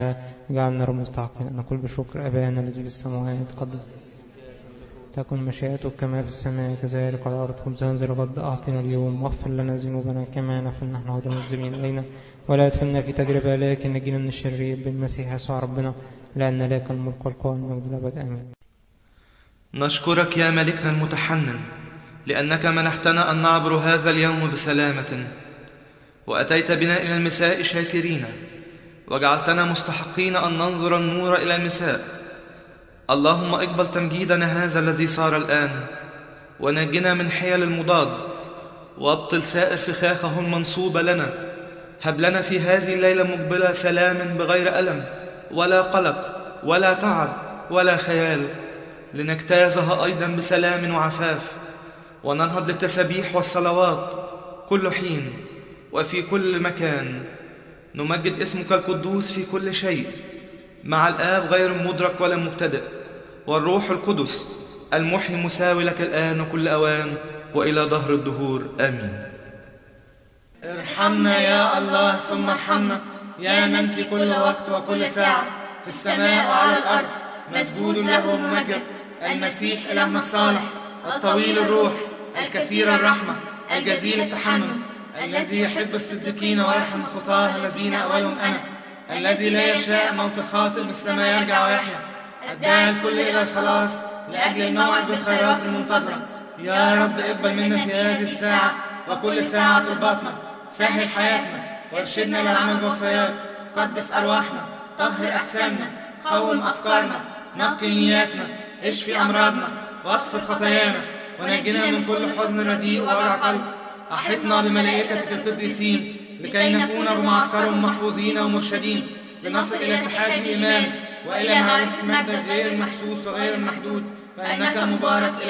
اجعلنا مستحقين أن نقول بشكر أبانا الذي في السماوات قدس تكن مشيئتك كما في السماء كذلك على الأرض. خبزنا ذا الغد أعطنا اليوم، واغفر لنا ذنوبنا كما نغفر نحن أيضا المذنبين إلينا، ولا تدخلنا في تجربة لكن نجينا من الشرير بالمسيح يسوع ربنا، لأن لك الملك والقوة والمجد الأبد آمين. نشكرك يا ملكنا المتحنن لأنك منحتنا أن نعبر هذا اليوم بسلامة، وأتيت بنا إلى المساء شاكرين، وجعلتنا مستحقين أن ننظر النور إلى المساء. اللهم اقبل تمجيدنا هذا الذي صار الآن، ونجنا من حيل المضاد، وابطل سائر فخاخه المنصوبة لنا. هب لنا في هذه الليلة مقبلة سلام بغير ألم ولا قلق ولا تعب ولا خيال، لنجتازها أيضا بسلام وعفاف، وننهض للتسبيح والصلوات كل حين وفي كل مكان، نمجد اسمك القدوس في كل شيء، مع الآب غير مدرك ولا مبتدئ، والروح القدس المحيي مساوي لك الآن وكل أوان وإلى دهر الدهور آمين. ارحمنا يا الله ثم ارحمنا، يا من في كل وقت وكل ساعة في السماء وعلى الأرض مسجود له ممجد، المسيح إلهنا الصالح الطويل الروح الكثير الرحمة الجزيل التحمل، الذي يحب الصديقين ويرحم الخطاة الذين أولهم أنا، الذي لا يشاء موت الخاطئ مثل ما يرجع ويحيا، الداعي الكل إلى الخلاص لأجل الموعد بالخيرات المنتظرة. يا رب اقبل منا في هذه الساعة وكل ساعة طلباتنا، سهل حياتنا وارشدنا للعمل بوصاياك، قدس أرواحنا، طهر أجسامنا، قوم أفكارنا، نقي نياتنا، اشفي أمراضنا واغفر خطايانا، ونجنا من كل حزن رديء ووجع قلب. أحطنا بملائكتك القديسين لكي نكون بمعسكرهم محفوظين ومرشدين، لنصل إلى اتحاد الإيمان وإلى معرفة مجدك غير المحسوس وغير المحدود، فإنك مبارك إلى